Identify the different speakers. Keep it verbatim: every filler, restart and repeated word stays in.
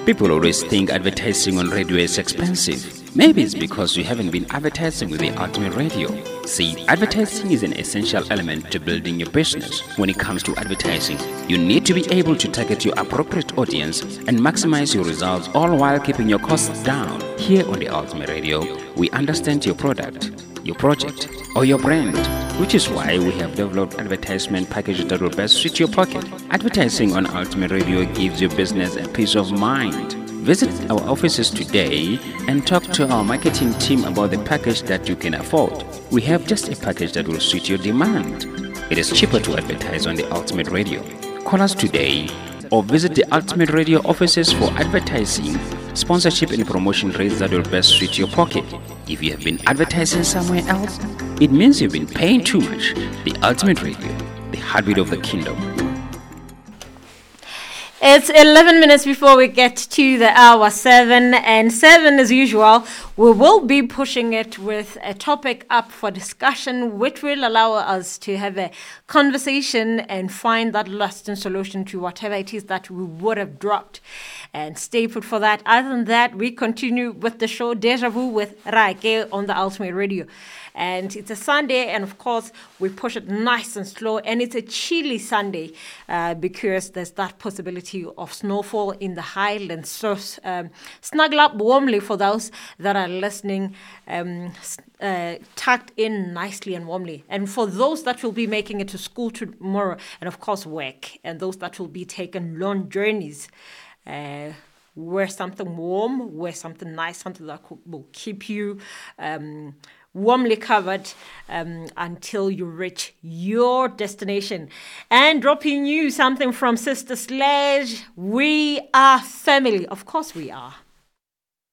Speaker 1: People always think advertising on radio is expensive. Maybe it's because you haven't been advertising with the Ultimate Radio. See, advertising is an essential element to building your business. When it comes to advertising, you need to be able to target your appropriate audience and maximize your results, all while keeping your costs down. Here on the Ultimate Radio, we understand your product, your project, or your brand, which is why we have developed advertisement packages that will best suit your pocket. Advertising on Ultimate Radio gives your business a peace of mind. Visit our offices today and talk to our marketing team about the package that you can afford. We have just a package that will suit your demand. It is cheaper to advertise on the Ultimate Radio. Call us today or visit the Ultimate Radio offices for advertising, sponsorship and promotion rates that will best suit your pocket. If you have been advertising somewhere else, it means you've been paying too much. The Ultimate Radio, the heartbeat of the kingdom.
Speaker 2: It's eleven minutes before we get to the hour seven, and seven as usual, we will be pushing it with a topic up for discussion, which will allow us to have a conversation and find that lasting solution to whatever it is that we would have dropped. And stay put for that. Other than that, we continue with the show Deja Vu with Raike on the Ultimate Radio. And it's a Sunday, and of course, we push it nice and slow. And it's a chilly Sunday uh, because there's that possibility of snowfall in the highlands. So um, snuggle up warmly for those that are listening, um, uh, tucked in nicely and warmly. And for those that will be making it to school tomorrow, and of course work, and those that will be taking long journeys, uh, wear something warm, wear something nice, something that will keep you um, warmly covered um, until you reach your destination. And dropping you something from Sister Sledge, we are family. Of course we are.